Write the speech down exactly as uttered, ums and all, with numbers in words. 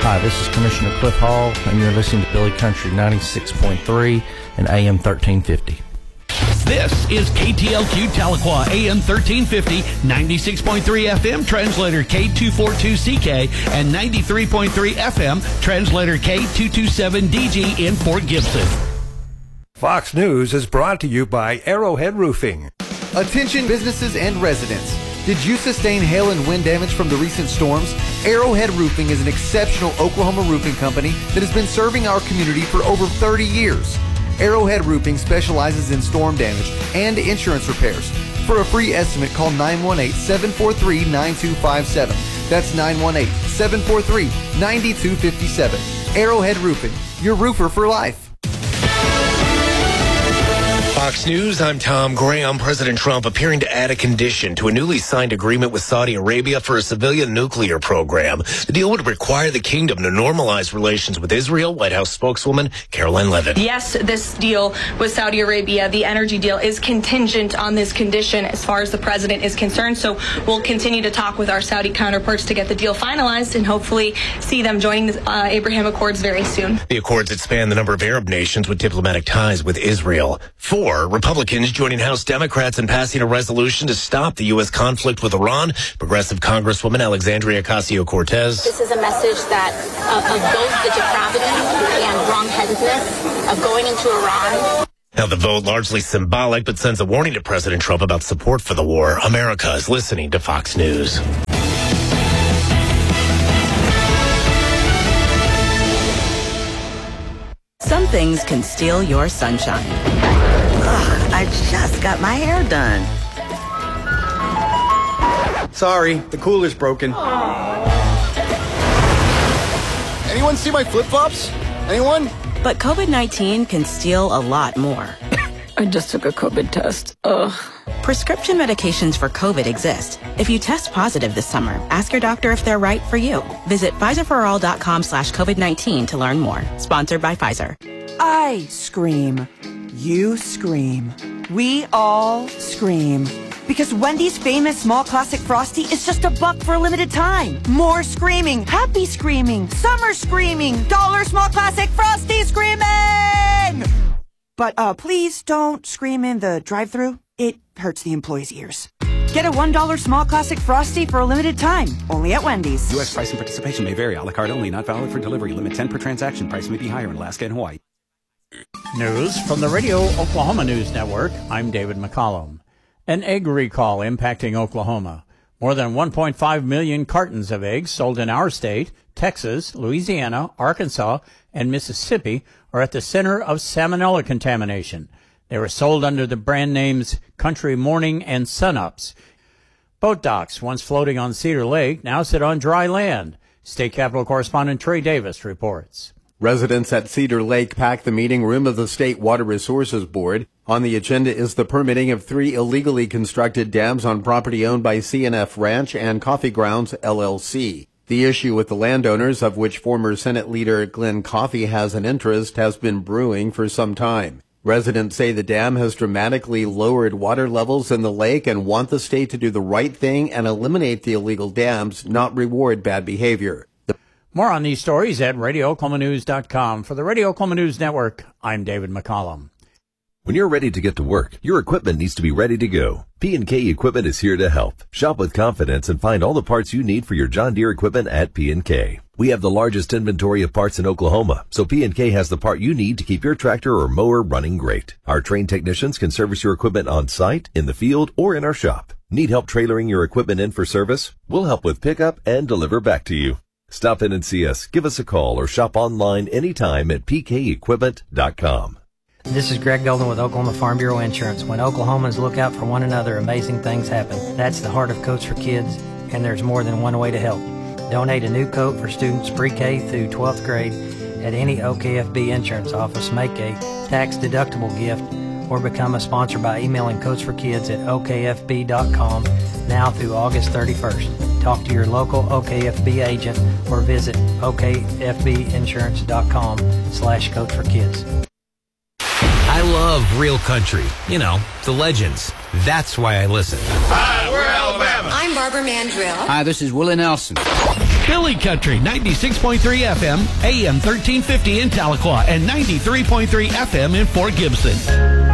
Hi, this is Commissioner Cliff Hall, and you're listening to Billy Country ninety-six point three and A M thirteen fifty. This is K T L Q Tahlequah, A M thirteen fifty, ninety-six point three F M, translator K two forty-two C K, and ninety-three point three F M, translator K two twenty-seven D G in Fort Gibson. Fox News is brought to you by Arrowhead Roofing. Attention businesses and residents. Did you sustain hail and wind damage from the recent storms? Arrowhead Roofing is an exceptional Oklahoma roofing company that has been serving our community for over thirty years. Arrowhead Roofing specializes in storm damage and insurance repairs. For a free estimate, call nine one eight, seven four three, nine two five seven. That's nine one eight, seven four three, nine two five seven. Arrowhead Roofing, your roofer for life. Fox News, I'm Tom Graham. President Trump appearing to add a condition to a newly signed agreement with Saudi Arabia for a civilian nuclear program. The deal would require the kingdom to normalize relations with Israel. White House spokeswoman Caroline Levin. Yes, this deal with Saudi Arabia, the energy deal, is contingent on this condition as far as the president is concerned. So we'll continue to talk with our Saudi counterparts to get the deal finalized and hopefully see them joining the uh, Abraham Accords very soon. The accords that span the number of Arab nations with diplomatic ties with Israel. Four Republicans joining House Democrats in passing a resolution to stop the U S conflict with Iran. Progressive Congresswoman Alexandria Ocasio-Cortez. This is a message that uh, of both the depravity and wrong-headedness of going into Iran. Now, the vote largely symbolic, but sends a warning to President Trump about support for the war. America is listening to Fox News. Some things can steal your sunshine. Ugh, I just got my hair done. Sorry, the cooler's broken. Anyone see my flip-flops? Anyone? But COVID nineteen can steal a lot more. I just took a COVID test. Ugh. Prescription medications for COVID exist. If you test positive this summer, ask your doctor if they're right for you. Visit Pfizerforall.com slash COVID-19 to learn more. Sponsored by Pfizer. I scream. You scream. We all scream. Because Wendy's famous small classic Frosty is just a buck for a limited time. More screaming, happy screaming, summer screaming, dollar small classic Frosty screaming! But uh, please don't scream in the drive-thru. It hurts the employees' ears. Get a one dollar small classic Frosty for a limited time. Only at Wendy's. U S price and participation may vary. A la carte only. Not valid for delivery. Limit ten per transaction. Price may be higher in Alaska and Hawaii. News from the Radio Oklahoma News Network. I'm David McCollum. An egg recall impacting Oklahoma. More than one point five million cartons of eggs sold in our state, Texas, Louisiana, Arkansas, and Mississippi are at the center of salmonella contamination. They were sold under the brand names Country Morning and Sunups. Boat docks, once floating on Cedar Lake, now sit on dry land. State Capitol correspondent Trey Davis reports. Residents at Cedar Lake packed the meeting room of the State Water Resources Board. On the agenda is the permitting of three illegally constructed dams on property owned by C N F Ranch and Coffee Grounds, L L C. The issue with the landowners, of which former Senate leader Glenn Coffey has an interest, has been brewing for some time. Residents say the dam has dramatically lowered water levels in the lake and want the state to do the right thing and eliminate the illegal dams, not reward bad behavior. The- More on these stories at radio oklahoma news dot com. For the Radio Oklahoma News Network, I'm David McCollum. When you're ready to get to work, your equipment needs to be ready to go. P and K Equipment is here to help. Shop with confidence and find all the parts you need for your John Deere equipment at P and K. We have the largest inventory of parts in Oklahoma, so P and K has the part you need to keep your tractor or mower running great. Our trained technicians can service your equipment on site, in the field, or in our shop. Need help trailering your equipment in for service? We'll help with pickup and deliver back to you. Stop in and see us, give us a call, or shop online anytime at p k equipment dot com. This is Greg Golden with Oklahoma Farm Bureau Insurance. When Oklahomans look out for one another, amazing things happen. That's the heart of Coats for Kids, and there's more than one way to help. Donate a new coat for students pre-K through twelfth grade at any O K F B insurance office. Make a tax-deductible gift or become a sponsor by emailing Coats for Kids at O K F B dot com now through August thirty-first. Talk to your local O K F B agent or visit O K F B insurance dot com slash Coats for Kids. I love real country. You know, the legends. That's why I listen. Hi, we're Alabama. I'm Barbara Mandrill. Hi, this is Willie Nelson. Billy Country, ninety-six point three F M, A M thirteen fifty in Tahlequah, and ninety-three point three F M in Fort Gibson.